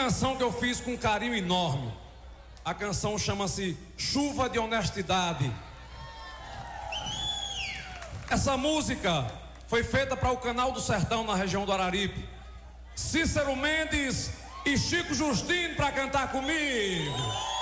canção que eu fiz com um carinho enorme. A canção chama-se Chuva de Honestidade. Essa música foi feita para o Canal do Sertão, na região do Araripe. Cícero Mendes e Chico Justino para cantar comigo.